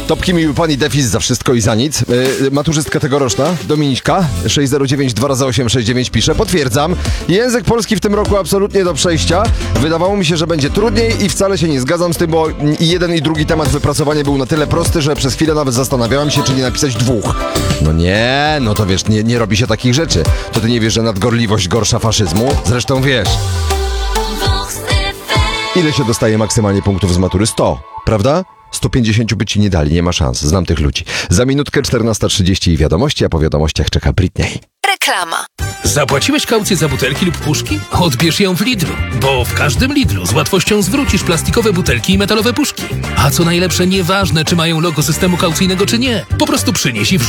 Topki miły pani Defis za wszystko i za nic. Maturzystka tegoroczna, Dominiczka, 609 2x869 pisze. Potwierdzam, język polski w tym roku absolutnie do przejścia. Wydawało mi się, że będzie trudniej i wcale się nie zgadzam z tym, bo i jeden i drugi temat wypracowania był na tyle prosty, że przez chwilę nawet zastanawiałem się, czy nie napisać dwóch. No nie, no to wiesz, nie robi się takich rzeczy. To ty nie wiesz, że nadgorliwość gorsza faszyzmu? Zresztą wiesz. Ile się dostaje maksymalnie punktów z matury? 100, prawda? 150 by ci nie dali, nie ma szans. Znam tych ludzi. Za minutkę 14:30 i wiadomości, a po wiadomościach czeka Britney. Reklama. Zapłaciłeś kaucję za butelki lub puszki? Odbierz ją w Lidlu, bo w każdym Lidlu z łatwością zwrócisz plastikowe butelki i metalowe puszki. A co najlepsze, nieważne, czy mają logo systemu kaucyjnego, czy nie. Po prostu przynieś i